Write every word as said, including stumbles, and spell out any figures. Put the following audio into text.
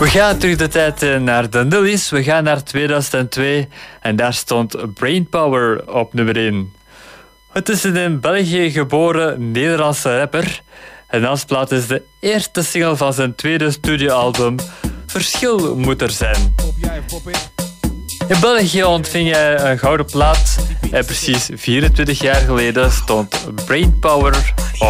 We gaan terug de tijd naar de nullies. We gaan naar tweeduizend twee en daar stond Brainpower op nummer één. Het is een in België geboren Nederlandse rapper. En als plaat is de eerste single van zijn tweede studioalbum. Verschil moet er zijn. In België ontving hij een gouden plaat. En precies vierentwintig jaar geleden stond Brainpower